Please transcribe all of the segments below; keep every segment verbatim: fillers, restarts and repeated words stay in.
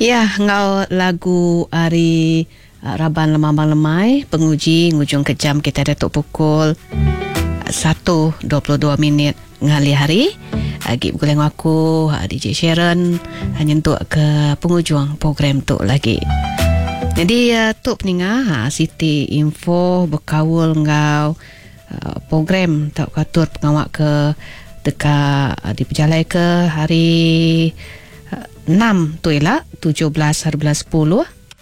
Ya, ngau lagu Ari uh, Raban Lemambang Lemai, penguji ngujung kejam kita datuk pukul satu dua puluh dua minit ngali hari. Agi boleh aku D J Sharon hanya untuk ke penghujung program tu lagi. Jadi uh, tu peninga ha, Siti info berkawal ngau uh, program tak katur pengawak ke dekat uh, di pejalai ke hari uh, enam tu ialah tujuh belas hari bulan sepuluh.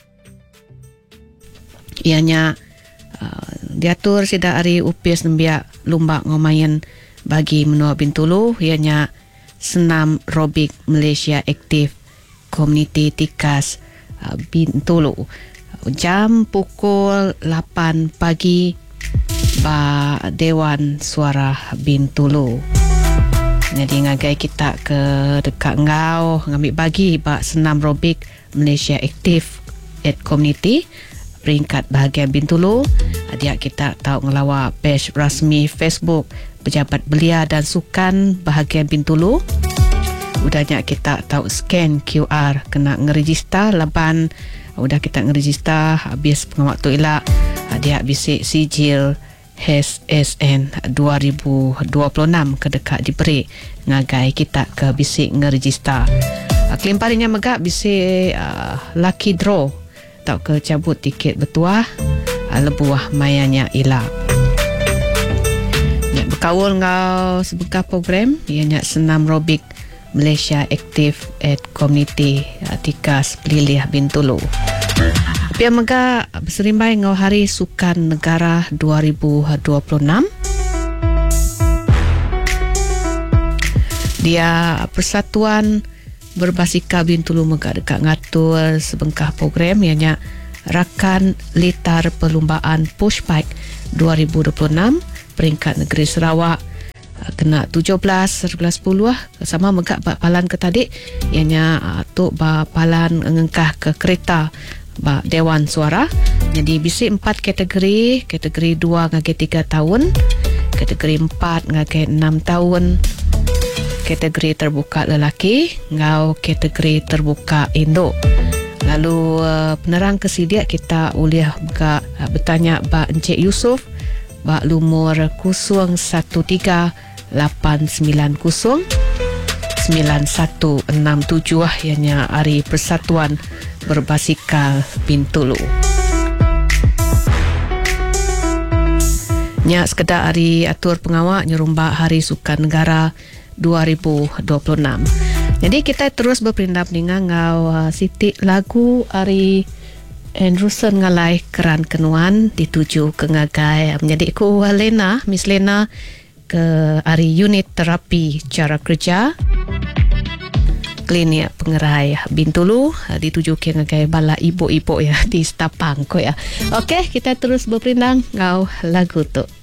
Ianya uh, diatur sida hari upis nembiak lumbak ngomayan bagi menua Bintulu, ianya senam robik Malaysia aktif komuniti Tikas uh, Bintulu. Jam pukul lapan pagi ba Dewan Suara Bintulu. Jadi ngagai kita ke dekat ngau ngambil bagi ba senam robik Malaysia aktif at community peringkat bahagian Bintulu. Dia kita tahu ngelawa page rasmi Facebook Pejabat Belia dan Sukan bahagian Bintulu. Udahnya kita tahu scan Q R kena ngeregister laban. Udah kita ngeregister habis pengawak tu elak dia bisik sijil H S N dua ribu dua puluh enam ke dekat diberi ngagai kita ke bisik ngeregister. Klaim palingnya megak bisik uh, lucky draw tak ke cabut tiket bertuah uh, lebuah mayanya elak. Nak berkawal ngau sebengkah program ianya senam robik Malaysia aktif at community uh, Tikas Pelilih Bintulu. Pihak Mega berserimbai ngau Hari Sukan Negara dua ribu dua puluh enam. Dia Persatuan Berbasikal Bintulu Mega dekat ngatur sebengkah program ianya Rakan Litar Perlumbaan Push Bike dua ribu dua puluh enam peringkat negeri Sarawak kena tujuh belas sebelas sepuluh sama megak bak palan ke tadi ianya uh, tu bak palan ngengkah ke kereta bak Dewan Suara. Jadi bisik empat kategori, kategori dua ngagai tiga tahun, kategori empat ngagai enam tahun, kategori terbuka lelaki ngau kategori terbuka induk. Lalu uh, penerang kesedia kita uliah buka uh, bertanya bak Encik Yusof bak lumur kosong satu tiga lapan sembilan kosong sembilan satu enam tujuh ianya Hari Persatuan Berbasikal Bintulu. Nya sekedar hari atur pengawak nyerumbak Hari Sukan Negara dua ribu dua puluh enam. Jadi kita terus berpindah peningan ngau uh, Siti lagu Ari Anderson ngalai keran kenuan dituju ke ngagai menjadi ku Lena, Miss Lena ke hari unit terapi cara kerja klinik pengerai Bintulu dituju ke ngagai bala ibu-ibu ya di Setapang ko ya. Okey, kita terus berpindah ngau lagu tu.